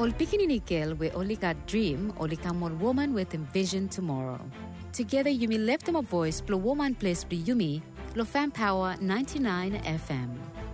Ol pikininikil we only got dream, only come one woman with envision tomorrow. Together Yumi left them a voice, plus woman place be Yumi, Lo Fan Power 99 FM.